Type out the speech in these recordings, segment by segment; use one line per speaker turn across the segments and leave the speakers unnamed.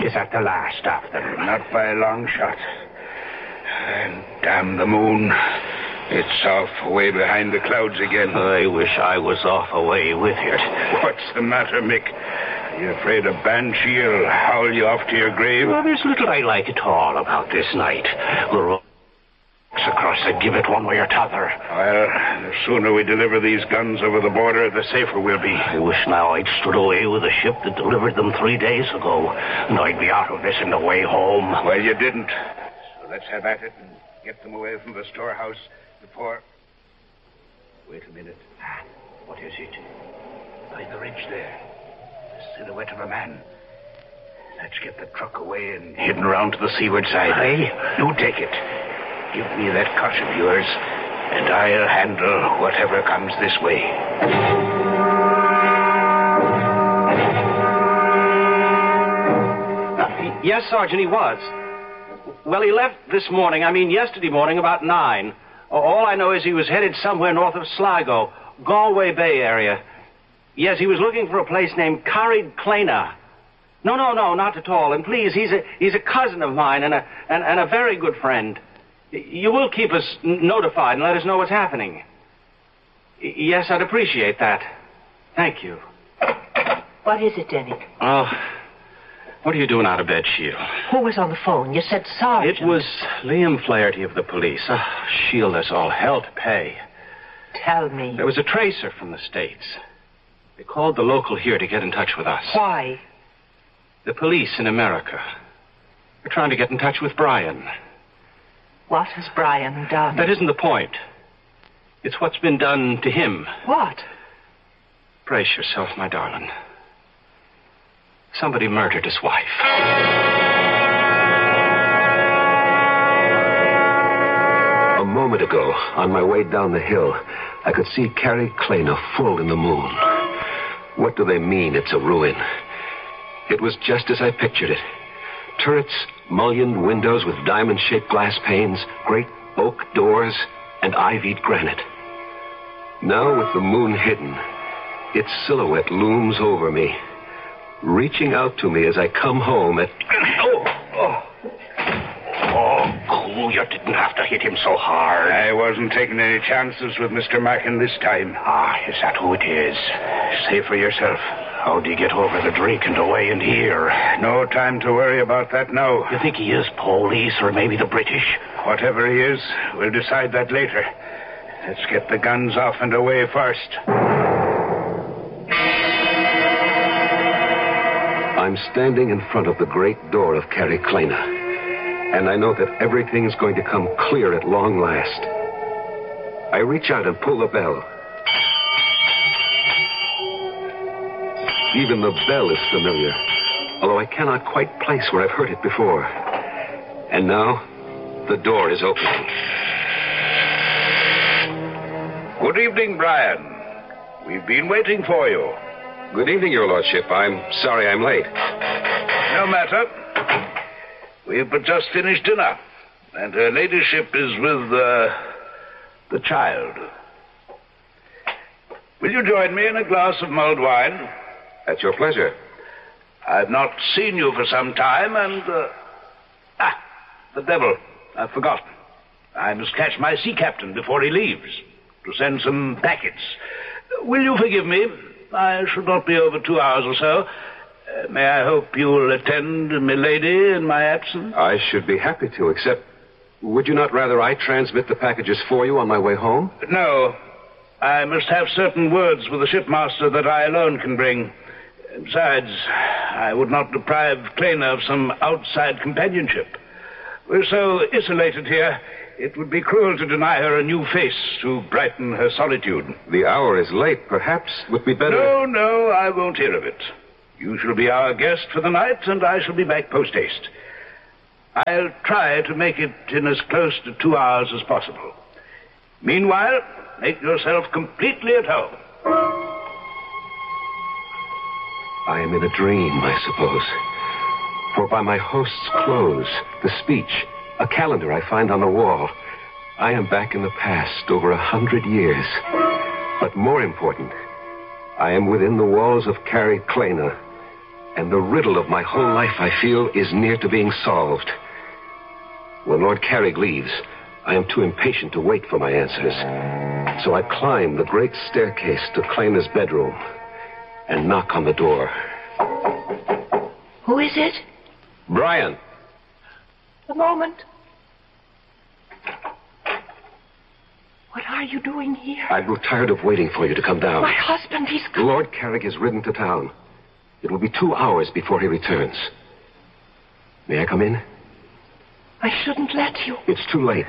Is that the last of them?
Not by a long shot. And damn the moon. It's off away behind the clouds again.
I wish I was off away with you.
What's the matter, Mick? Are you afraid a banshee'll howl you off to your grave?
Well, there's little I like at all about this night. We're all across the gibbet one way or t'other.
Well, the sooner we deliver these guns over the border, the safer we'll be.
I wish now I'd stood away with the ship that delivered them 3 days ago, and I'd be out of this on the way home.
Well, you didn't. So let's have at it and get them away from the storehouse before... Wait a minute.
What is it?
By the ridge there. The silhouette of a man. Let's get the truck away and hidden around to the seaward side.
Aye?
You take it. Give me that cot of yours, and I'll handle whatever comes this way.
Yes, Sergeant, he was. Well, he left yesterday morning about 9. All I know is he was headed somewhere north of Sligo, Galway Bay area. Yes, he was looking for a place named Carried Clana. No, not at all. And please, he's a cousin of mine and a very good friend. You will keep us notified and let us know what's happening. Yes, I'd appreciate that. Thank you.
What is it, Denny?
Oh, what are you doing out of bed, Shield?
Who was on the phone? You said Sergeant.
It was Liam Flaherty of the police. Shield, there's all hell to pay.
Tell me.
There was a tracer from the States. They called the local here to get in touch with us.
Why?
The police in America. They're trying to get in touch with Brian.
What has Brian done?
That isn't the point. It's what's been done to him.
What?
Brace yourself, my darling. Somebody murdered his wife.
A moment ago, on my way down the hill, I could see Carrie Clana full in the moon. What do they mean it's a ruin? It was just as I pictured it. Turrets, mullioned windows with diamond-shaped glass panes, great oak doors, and ivied granite. Now, with the moon hidden, its silhouette looms over me, reaching out to me as I come home at...
Oh, cool. You didn't have to hit him so hard.
I wasn't taking any chances with Mr. Mackin this time.
Is that who it is?
Say for yourself.
How'd he get over the drink and away in here?
No time to worry about that now.
You think he is police or maybe the British?
Whatever he is, we'll decide that later. Let's get the guns off and away first.
I'm standing in front of the great door of Carrie Clana, and I know that everything's going to come clear at long last. I reach out and pull the bell. Even the bell is familiar, although I cannot quite place where I've heard it before. And now, the door is opening.
Good evening, Brian. We've been waiting for you.
Good evening, Your Lordship. I'm sorry I'm late.
No matter. We've but just finished dinner, and her ladyship is with the child. Will you join me in a glass of mulled wine?
At your pleasure.
I've not seen you for some time, and... the devil. I've forgotten. I must catch my sea captain before he leaves, to send some packets. Will you forgive me? I should not be over 2 hours or so. May I hope you'll attend milady in my absence?
I should be happy to, except... Would you not rather I transmit the packages for you on my way home?
No. I must have certain words with the shipmaster that I alone can bring. Besides, I would not deprive Clana of some outside companionship. We're so isolated here, it would be cruel to deny her a new face to brighten her solitude.
The hour is late. Perhaps it would be better...
No, I won't hear of it. You shall be our guest for the night, and I shall be back post-haste. I'll try to make it in as close to 2 hours as possible. Meanwhile, make yourself completely at home.
I am in a dream, I suppose. For by my host's clothes, the speech, a calendar I find on the wall, I am back in the past over 100 years. But more important, I am within the walls of Carrie Clana, And the riddle of my whole life, I feel, is near to being solved. When Lord Carrick leaves, I am too impatient to wait for my answers. So I climb the great staircase to Kleina's bedroom and knock on the door.
Who is it?
Brian.
A moment. What are you doing here?
I grew tired of waiting for you to come down.
My husband, he's...
Lord Carrick has ridden to town. It will be 2 hours before he returns. May I come in?
I shouldn't let you.
It's too late.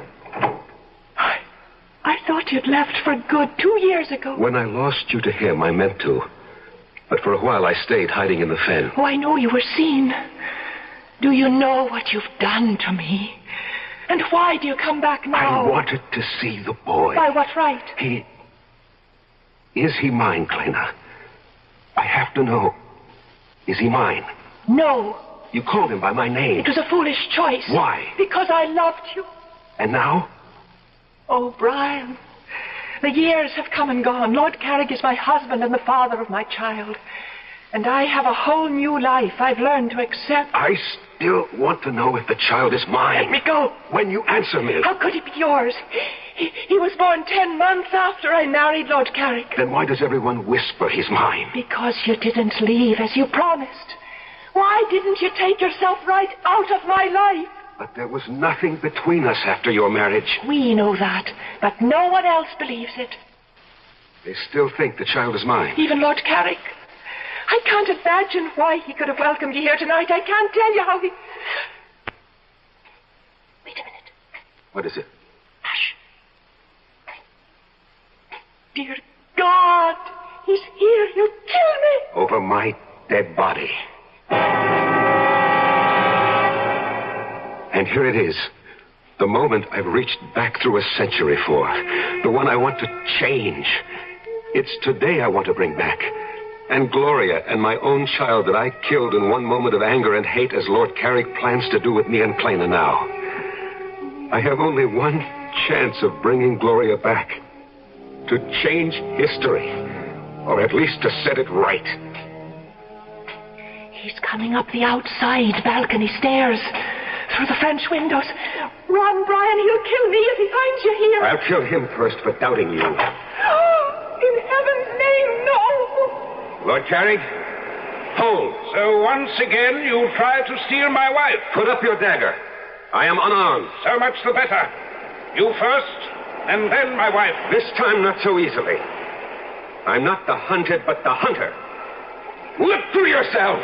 I thought you'd left for good 2 years ago.
When I lost you to him, I meant to. But for a while, I stayed hiding in the fen.
Oh, I know you were seen. Do you know what you've done to me? And why do you come back now?
I wanted to see the boy.
By what right?
Is he mine, Kleina? I have to know. Is he mine?
No.
You called him by my name.
It was a foolish choice.
Why?
Because I loved you.
And now?
Oh, Brian. The years have come and gone. Lord Carrick is my husband and the father of my child. And I have a whole new life I've learned to accept.
I still want to know if the child is mine.
Let me go.
When you answer me.
How could he be yours? He was born 10 months after I married Lord Carrick.
Then why does everyone whisper he's mine?
Because you didn't leave as you promised. Why didn't you take yourself right out of my life?
But there was nothing between us after your marriage.
We know that, but no one else believes it.
They still think the child is mine.
Even Lord Carrick. I can't imagine why he could have welcomed you here tonight. I can't tell you how he... Wait a minute.
What is it?
Hush. Dear God, he's here. He'll kill me.
Over my dead body. And here it is. The moment I've reached back through a century for. The one I want to change. It's today I want to bring back. And Gloria and my own child that I killed in one moment of anger and hate as Lord Carrick plans to do with me and Kleina now. I have only one chance of bringing Gloria back. To change history. Or at least to set it right.
He's coming up the outside balcony stairs. Through the French windows. Run, Brian, he'll kill me if he finds you here.
I'll kill him first for doubting you.
Oh, in heaven's name, no.
Lord Carrick, hold.
So once again you try to steal my wife.
Put up your dagger. I am unarmed.
So much the better. You first, and then my wife.
This time not so easily. I'm not the hunted, but the hunter. Look to yourself!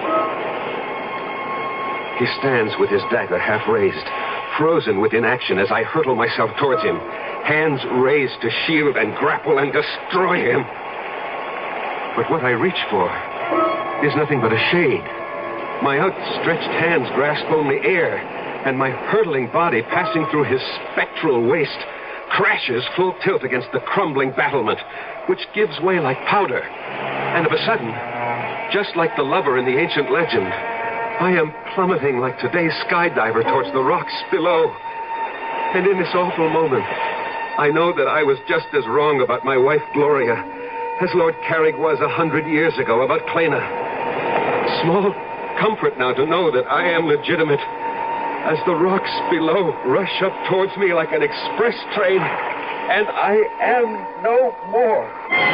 He stands with his dagger half raised, frozen with inaction as I hurtle myself towards him, hands raised to shield and grapple and destroy him. But what I reach for is nothing but a shade. My outstretched hands grasp only air, and my hurtling body passing through his spectral waist crashes full tilt against the crumbling battlement, which gives way like powder. And of a sudden, just like the lover in the ancient legend, I am plummeting like today's skydiver towards the rocks below. And in this awful moment, I know that I was just as wrong about my wife, Gloria, as Lord Carrick was 100 years ago about Kleina. Small comfort now to know that I am legitimate, as the rocks below rush up towards me like an express train, and I am no more.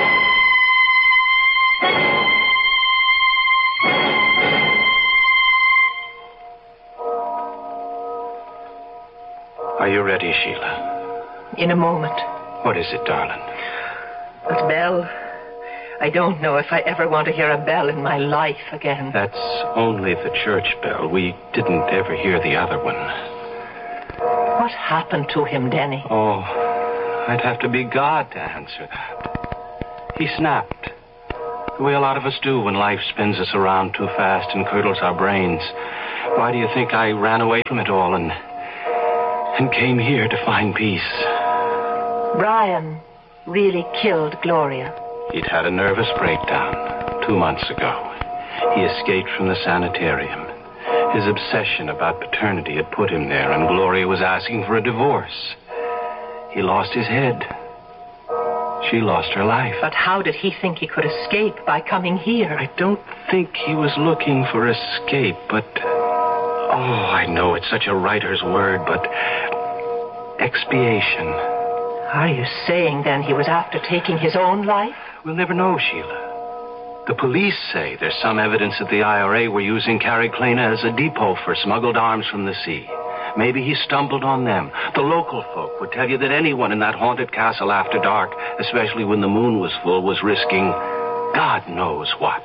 Are you ready, Sheila?
In a moment.
What is it, darling?
But bell. I don't know if I ever want to hear a bell in my life again.
That's only the church bell. We didn't ever hear the other one.
What happened to him, Denny?
Oh, I'd have to be God to answer that. He snapped. The way a lot of us do when life spins us around too fast and curdles our brains. Why do you think I ran away from it all and came here to find peace?
Brian really killed Gloria.
He'd had a nervous breakdown 2 months ago. He escaped from the sanitarium. His obsession about paternity had put him there, and Gloria was asking for a divorce. He lost his head. She lost her life.
But how did he think he could escape by coming here?
I don't think he was looking for escape, but... Oh, I know it's such a writer's word, but... expiation.
Are you saying, then, he was after taking his own life?
We'll never know, Sheila. The police say there's some evidence that the IRA were using Carrickclane as a depot for smuggled arms from the sea. Maybe he stumbled on them. The local folk would tell you that anyone in that haunted castle after dark, especially when the moon was full, was risking God knows what.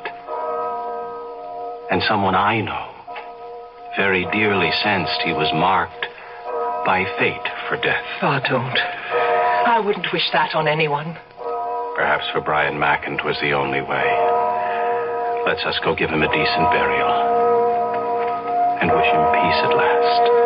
And someone I know very dearly sensed he was marked by fate for death.
Oh, don't. I wouldn't wish that on anyone.
Perhaps for Brian Macken 'twas the only way. Let's us go give him a decent burial and wish him peace at last.